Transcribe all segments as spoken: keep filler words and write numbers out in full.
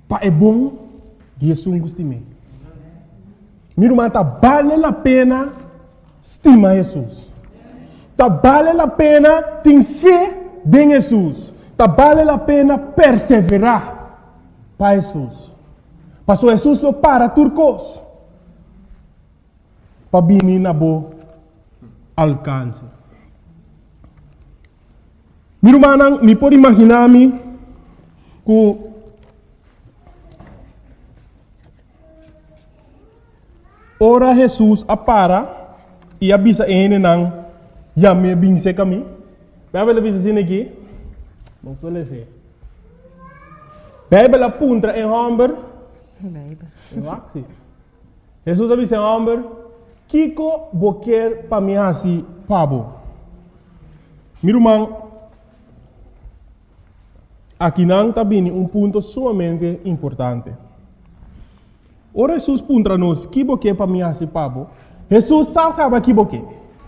Pa é bom, Jesus gostime. Meu irmão, tá vale a pena estimar Jesus. Tá vale a pena ter fé em Jesus. Tá vale a pena perseverar para Jesus. Pastor Jesus não para turcos. Para vir na boa alcance. Meu irmão, me pode imaginar-me que ora Jesus apara e avisa ele não já me binse caminho. Vai ver avisa assim aqui. Não sou lese. Vai ver a punta em hamber. Vai. Jesus avisa em hamber. Kiko boquer para mim assim pabo. Meu irmão, aqui não está bem um ponto sumamente importante. Ora Jesus puntra nos que boquer para mim assim pabo. Jesus sabe que boquer.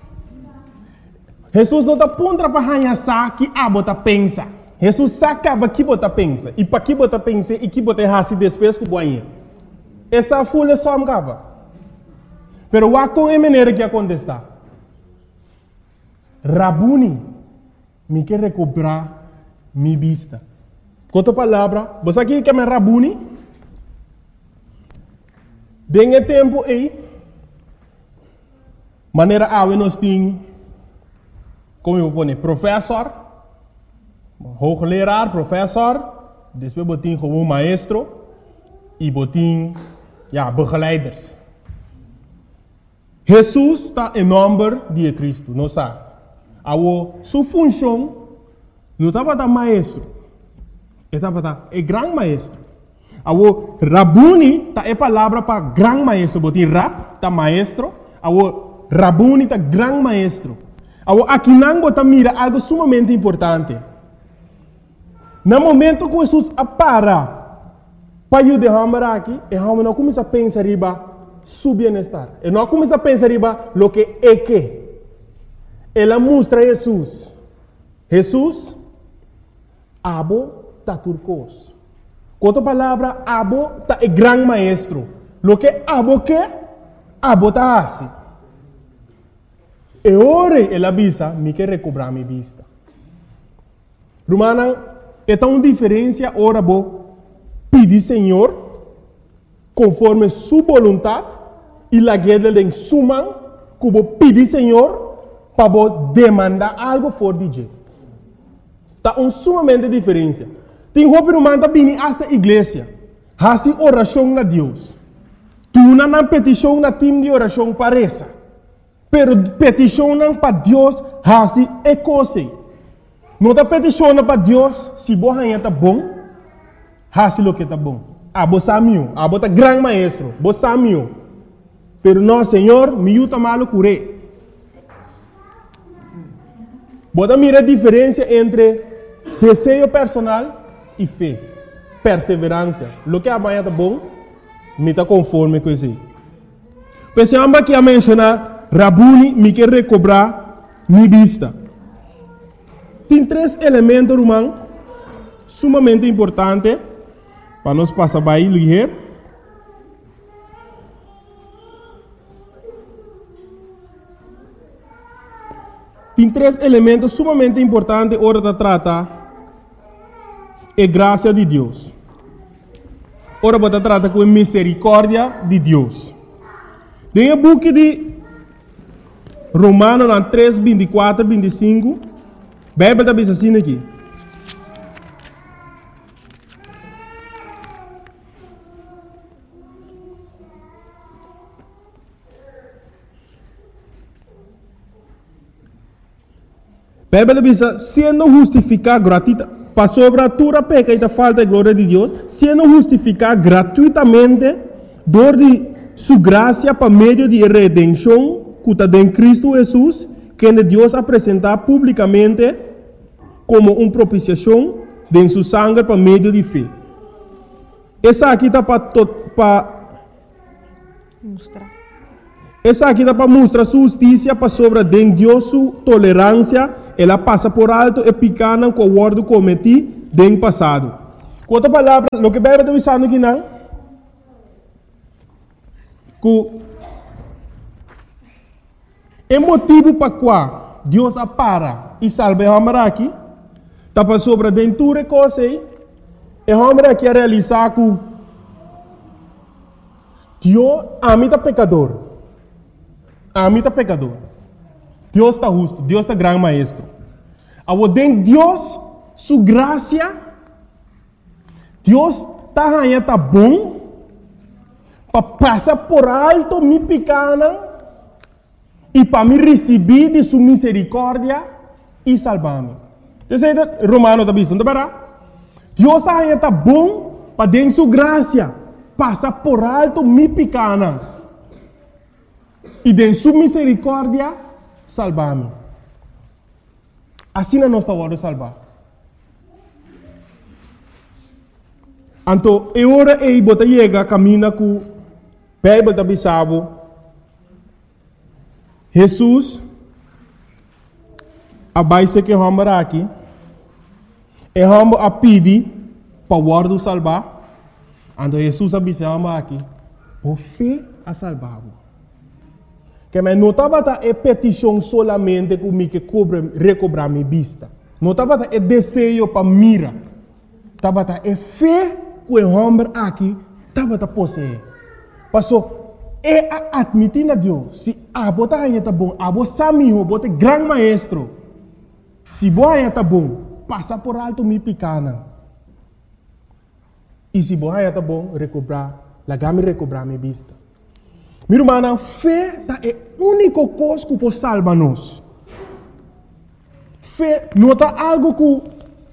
Jesus não está puntra para hanha sa que abo ta pensa. Jesus sabe que bota pensa e para que bota pensa e que bota hasi depois que boinha. Essa folha só me cava. Pero o com é maneira que acontece. Rabuni, me quer recuperar minha vista. Com outra palavra, você aqui quer me Rabuni? Dengue tempo aí, maneira a nós temos, como eu vou dizer, professor, hoogleraar, professor, depois botin como maestro e botin, ja, begeleiders. Jesus está em nome de Cristo, não sabe? A sua função não estava da maestro, estava da é grande maestro. A Rabuni tá é palavra para grande maestro, botin rab tá maestro, a Rabuni tá grande maestro. A aqui não bota mira algo sumamente importante. No momento que Jesus apara para eu derramar aqui, e eu não começa a pensar riba su bienestar. E não começa a pensar riba lo que é que. Ela mostra Jesus. Jesus, abo ta turcos. Com outra palavra, abo ta é grande maestro. Lo que abo que, abo ta assim. E ora ela avisa, me quer recobrar minha vista. Romana, é tão diferença ora bo pedir Senhor conforme sua vontade e la guerra de suma que bo pedir Senhor para bo demandar algo for de jeito. Tá um sumamente diferença. Tem roupa romana bini essa igreja, hasi oração na Deus. Tu não na petição na time de oração parece, pero petição não para Deus hasi é coisa. Não está peticionando para Deus se você está bom, hasi lo que está bom. Ah, você é meu, ah, você é grande maestro, você é meu. Pero não, Senhor, me ajuda malo curé. Você mira a diferença entre desejo personal e fé, perseverança. Lo que amanhã está bom, me está conforme com isso. Pensamos que a mencionar, Rabuni me quer recobrar minha vista. Tem três elementos, irmão, sumamente importantes para nós passar para ele. Tem três elementos sumamente importantes hora de tratar a graça de Deus. Ora para tratar com a misericórdia de Deus. Tem o book de Romanos três, vinte e quatro, vinte e cinco. A Bíblia está assim aqui. A Bíblia diz, sendo justificado gratuitamente, para sobre a tua peca e da falta de glória de Deus, sendo justificado gratuitamente, dor de sua graça para meio de redenção, que está em Cristo Jesus, que Deus apresentar publicamente como uma propiciação de sua sangue para meio de fé. Essa aqui está para mostrar. Essa aqui está para mostrar sua justiça para sobre de Deus sua tolerância. Ela passa por alto e picana com o ordo cometido no passado. outra palavra, lo que a Bíblia está dizendo aqui não, que o motivo para qual Deus apara e salva o homem aqui, está para sobre a dentura coisa aí, o homem aqui a realizar que Deus ama o pecador, ama o pecador. Deus está justo, Deus está grande maestro. Ao den Deus, sua graça, Deus está ganhando tá bom, para passar por alto me picana e para me receber de sua misericórdia e salvar-me. Você é Romano está dizendo, não é? Deus está ganhando tá bom para den sua graça, passar por alto me picana e de sua misericórdia salvar-me. Assim não está hora de salvar. Então, é hora de botar chega caminha com a Bíblia da Bissau. Jesus, a base que vamos aqui, é vamos a pedir para o guarda salvar. Então, Jesus a Bissau aqui, por fé a salvar. Que mas não estava a petição solamente comigo que recobrar minha vista. Não estava a desejo para mira. Estava a fé que o homem aqui estava a possuir. Passou, é admitir a Deus. Se a bota aí está bom, a bota sabe o bota grande maestro. Se boa aí está bom, passa por alto me picana. E se boa aí está bom, recobrar, lagame recobrar minha vista. Meu irmão, fé é a única coisa que pode salvar-nos. Fé não é algo que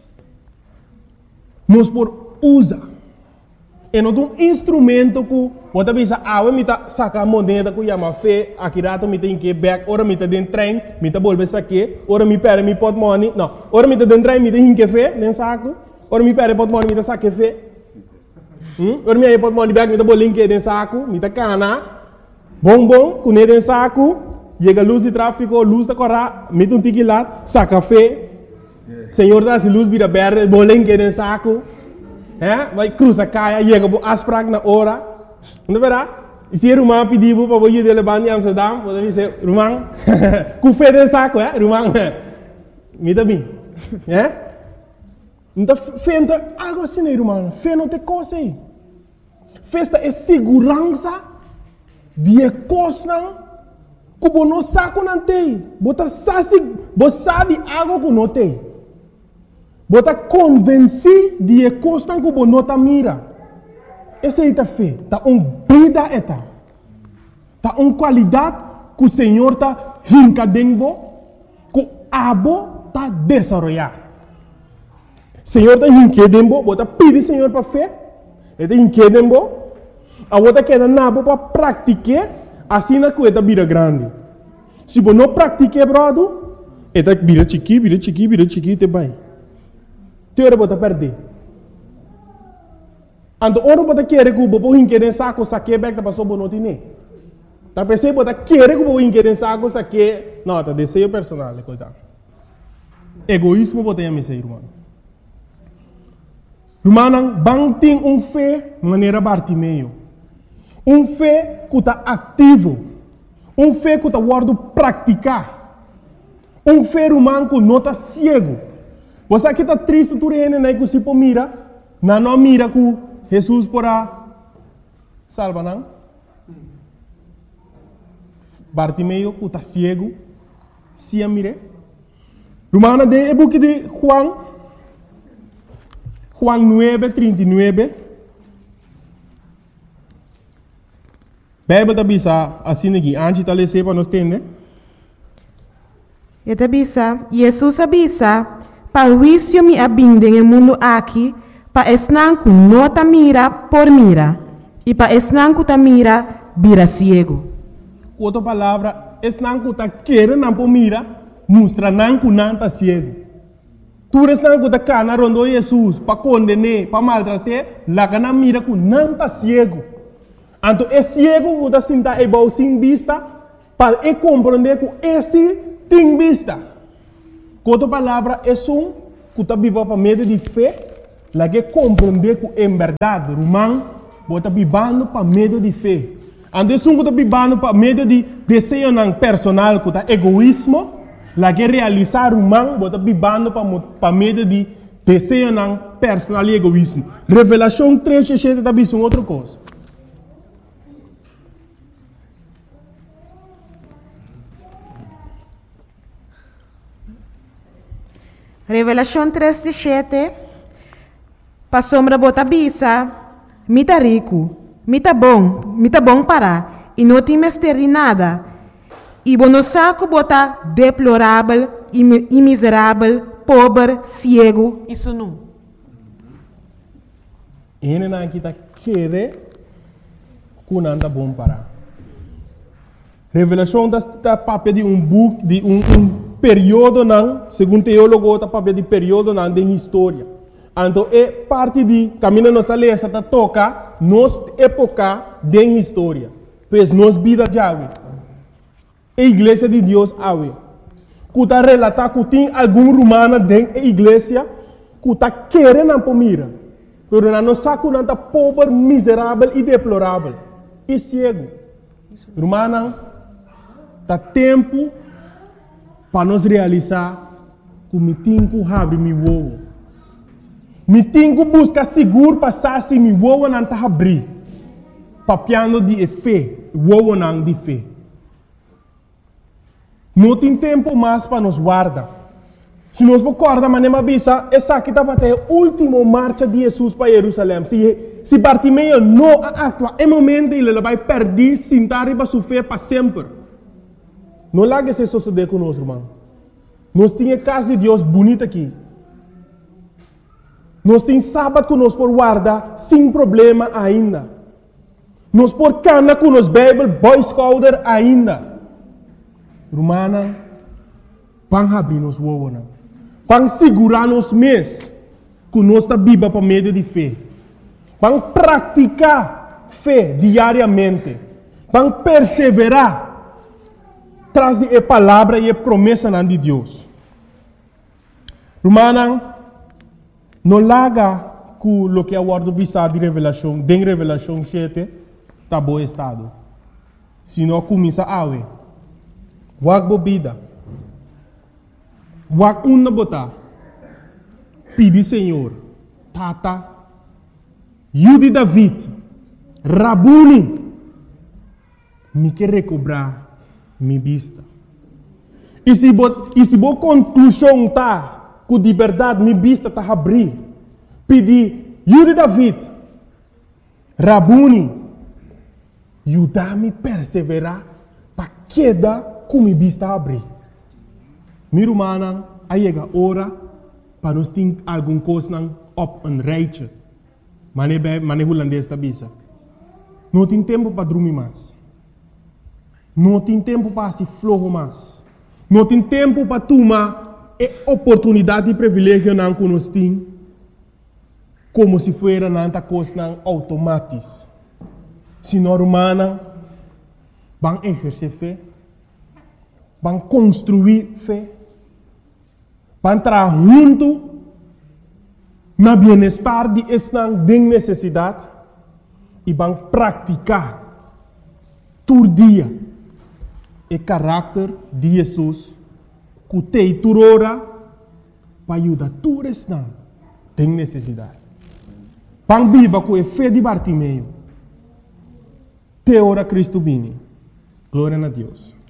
nós podemos usar. É não um instrumento que pode pensar, ah, eu me sacar a moneda que chama fé, aqui rato me tem que back, ora me tem dentro trem, me tem bolsa saque, ora me perde me pot money, não, ora me tem dentro trem, me tem que fé, nem saco, ora me perde pot money, me tem saque fé, hum, ora me pot money back, me tem bolinho que dentro saco, me tem cana. Bom, bom, com ele em saco, chega a luz de tráfego, luz da corra, mete um tique lá, saca fé. Senhor, dá se luz vira verde, bolinho que em saco. É? Vai cruza caia, chega a asprag na hora. Não verá? E se o irmão pediu para você levar em Amsterdam, você dizer, irmão, com fé em saco, é? Irmão, me dá bem. É? Então, fé não é algo assim, irmão. Fé não tem coisa aí. Festa é segurança. Die coisas que você não sabe não tem. Você sabe algo que não tem. Você convence de coisas que você não mira. Essa é a fé. Está uma vida. Está uma qualidade que o Senhor está rincadendo, que o abo está desenvolvendo. O Senhor está rincadendo, você pede o Senhor para fé. Ele está rincadendo. A outra que é nabo para praticar, assim na coisa vira grande. Se você não pratica, brother, é que vira chiqui, vira chiqui, vira chiqui, te vai. Te ora você perder. Então, ora você quer que você não quer saco, saque back, para sobre não tinha. Tá pensando você quer que você não quer saco, saque, não, tá desejo personal, coitado. Egoísmo você tem a missa, irmão. Irmão, bang tem um fé maneira Bartimeu. Um fé que está ativo. Um fé que está guardando praticar. Um fé humano que não está cego. Você aqui está triste, tu rene, né, que se pode mira. Não, não mira que Jesus porá salva, não? Bartimeu que está cego. Se a mire. Romana de book de Juan. Juan nueve, trinta y nueve. Bíblia está bisa assim aqui, antes de ler para nós entender. E está bisa, Jesus avisa, para o juízo me abinde no mundo aqui, para esnan que não ta mira por mira, e para esnan que ta mira, vira ciego. Outra palavra, esnan que ta quer não por mira, mostra não que não ta ciego. Tu esnan que ta cana rondo Jesus, para condenar, para maltratar, lá que não mira que não ta ciego. Então, é cego que está sentado e vai sem vista para compreender que esse tem vista. Com outra palavra, é um que está vivo para meio de fé, la que compreender que em verdade romano bota bibando para meio de fé. Antes um bota bibando para meio de desejo não personal, que tá egoísmo, la que realizar romano bota bibando para para meio de desejo não personal e egoísmo. Revelação três sete tá bisum outra coisa. Revelação três sete, para sombra bota bisa, mita rico, mita bom, mita bom para, e não tem mestre de nada. E bono saco bota deplorável, e miserável, pobre, cego, isso não. Ele não kita querer que não anda bom para. Revelação está papel de um book, de um, um período não, segundo teólogo, está papel de período não de história. Então é parte de caminho nossa lei está toca nos época de história, pois nos vida já a igreja de Deus ave. Que está relatar que tem algum romano dentro da igreja que está querendo para mira, pero não sabe que está pobre, miserável e deplorável e cego. Romano está tempo para nós realizar que me tenho que abrir meu ovo. Me tenho que buscar seguro passar se meu ovo não está abrir. Papiando de fé, ovo não de fé. Não tem tempo mais para nos guardar. Se nós recordamos, mas não avisa, essa aqui está para a última marcha de Jesus para Jerusalém. Se, se Bartimeu não atua, é momento ele vai perder, sentar para sua fé para sempre. Não largue se suceder conosco, irmão. Nós temos casa de Deus bonita aqui. Nós temos sábado que nós por guardar sem problema ainda. Nós por cana com os Bible, Boy Scouter ainda. Romana, vão abrir nos ovos. Vão segurar nos mês que nós está viva para meio de fé. Vão praticar fé diariamente. Vão perseverar traz de a palavra e a promessa de Deus. Romana, não larga que o que é o ordem de revelação, de revelação sete, está bom estado. Se não começa a ver, wag bobida, wag uma botar, pedi Senhor, tata, Yudi David, Rabuni, me quer recobrar minha vista. E se a conclusão está que de verdade minha vista está a abrir, pedir, Yudi David, Rabuni, ajudar-me a perseverar para quedar com minha vista abrir. Minha irmã, aí chega a hora para nós ter alguma coisa op een rijtje. Maar não é holandês da bisa. Não tem tempo para dormir mais. Não tem tempo para se flojo mais. Não tem tempo para tomar a oportunidade e privilégio não que nós temos, como se fosse nanta coisa automática. Se não humana, vão exercer fé, vão construir fé, vão entrar junto no bem-estar de esta necessidade e vão praticar todo dia o caráter de Jesus que tem turora para ajudar todos que têm necessidade. Vão viver com a fé de Bartimeu. Te ora Cristo bene. Glória a Deus.